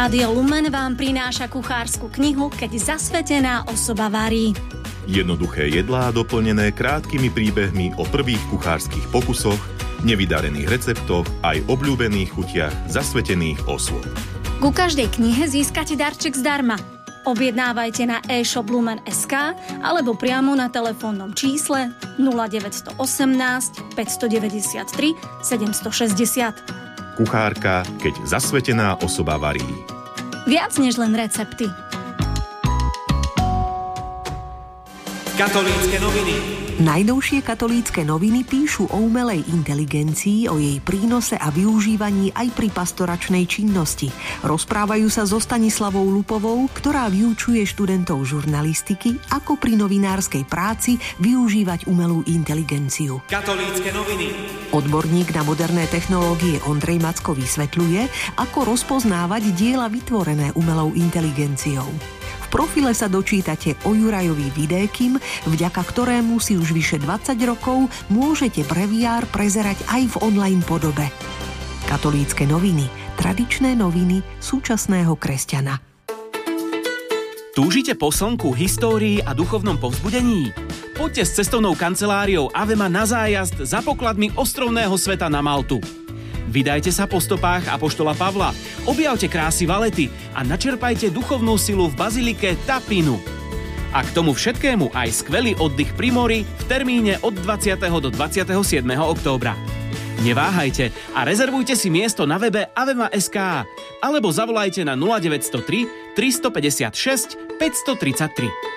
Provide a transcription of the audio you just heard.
Rádio Lumen vám prináša kuchársku knihu Keď zasvetená osoba varí. Jednoduché jedlá doplnené krátkými príbehmi o prvých kuchárskych pokusoch, nevydarených receptoch aj obľúbených chutiach zasvetených osôb. Ku každej knihe získate darček zdarma. Objednávajte na e-shop Lumen.sk alebo priamo na telefónnom čísle 0918 593 760. Kuchárka, keď zasvetená osoba varí. Viac než len recepty. Katolícke noviny. Najnovšie katolícke noviny píšu o umelej inteligencii, o jej prínose a využívaní aj pri pastoračnej činnosti. Rozprávajú sa so Stanislavou Lupovou, ktorá vyučuje študentov žurnalistiky, ako pri novinárskej práci využívať umelú inteligenciu. Katolícke noviny. Odborník na moderné technológie Ondrej Macko vysvetľuje, ako rozpoznávať diela vytvorené umelou inteligenciou. V profile sa dočítate o Jurajovi Vidékim, vďaka ktorému si už vyše 20 rokov môžete pre VR prezerať aj v online podobe. Katolícke noviny. Tradičné noviny súčasného kresťana. Túžite po slnku, histórii a duchovnom povzbudení? Poďte s cestovnou kanceláriou Avema na zájazd za pokladmi ostrovného sveta na Maltu. Vydajte sa po stopách apoštola Pavla, objavte krásy Valety a načerpajte duchovnú silu v bazilike Tapinu. A k tomu všetkému aj skvelý oddych pri mori v termíne od 20. do 27. októbra. Neváhajte a rezervujte si miesto na webe avema.sk alebo zavolajte na 0903 356 533.